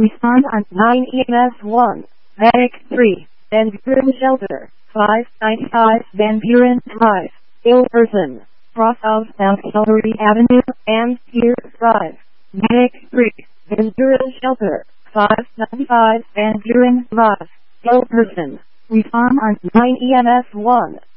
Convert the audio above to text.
Respond on 9 EMS 1. Medic 3. Van Buren Shelter 595 Van Buren Drive. Ill person. Cross of South Hillary Avenue and Pier Drive. Medic 3. Van Buren Shelter 595 Van Buren Drive. Ill person. Respond on 9 EMS 1.